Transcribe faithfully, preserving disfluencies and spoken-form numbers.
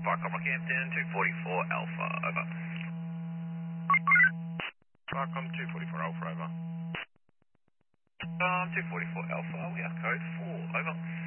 Barcom Rockhampton, two forty-four Alpha, over. Barcom two forty-four Alpha, over. Um, two forty-four Alpha, we are code four, over.